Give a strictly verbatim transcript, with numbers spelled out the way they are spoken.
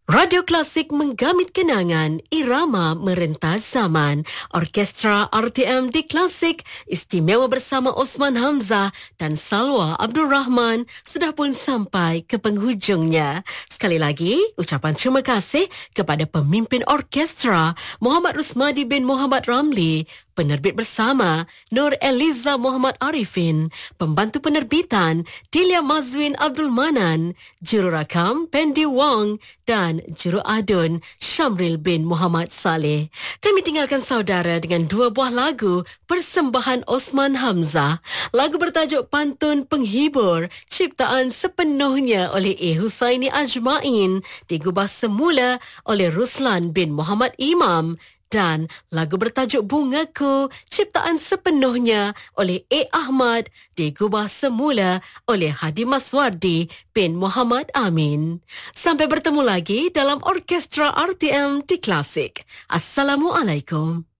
Radio Klasik menggamit kenangan, irama merentas zaman. Orkestra R T M di Klasik istimewa bersama Osman Hamzah dan Salwa Abdul Rahman sudah pun sampai ke penghujungnya. Sekali lagi, ucapan terima kasih kepada pemimpin orkestra Muhammad Rusmadi bin Muhammad Ramli, penerbit bersama Nur Eliza Muhammad Arifin, pembantu penerbitan Dilia Mazwin Abdul Manan, jururakam Pendi Wong dan juru adun Syamril bin Muhammad Saleh. Kami tinggalkan saudara dengan dua buah lagu persembahan Osman Hamzah. Lagu bertajuk Pantun Penghibur, ciptaan sepenuhnya oleh E. Husaini Ajmain, digubah semula oleh Ruslan bin Muhammad Imam. Dan lagu bertajuk Bungaku, ciptaan sepenuhnya oleh A. Ahmad, digubah semula oleh Hadi Maswardi bin Muhammad Amin. Sampai bertemu lagi dalam Orkestra R T M di Klasik. Assalamualaikum.